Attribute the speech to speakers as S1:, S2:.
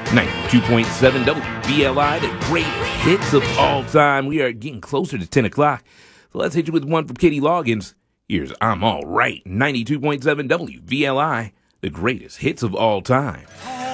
S1: 92.7 WBLI, the great hits of all time. We are getting closer to 10 o'clock. So let's hit you with one from Kenny Loggins. Here's I'm All Right, 92.7 WBLI, the greatest hits of all time.